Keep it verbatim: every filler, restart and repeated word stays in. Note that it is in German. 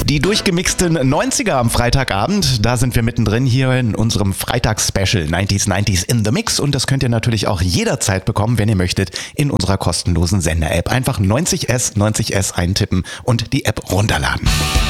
Die durchgemixten neunziger am Freitagabend, da sind wir mittendrin hier in unserem Freitags-Special neunziger neunziger in the Mix und das könnt ihr natürlich auch jederzeit bekommen, wenn ihr möchtet, in unserer kostenlosen Sender-App. Einfach neunzig S, neunzig S eintippen und die App runterladen.